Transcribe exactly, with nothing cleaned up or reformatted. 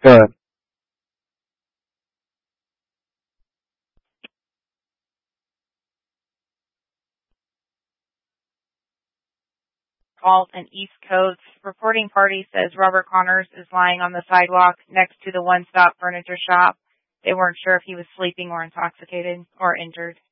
Good. Alt and East Coast. Reporting party says Robert Connors is lying on the sidewalk next to the One Stop Furniture Shop. They weren't sure if he was sleeping or intoxicated or injured.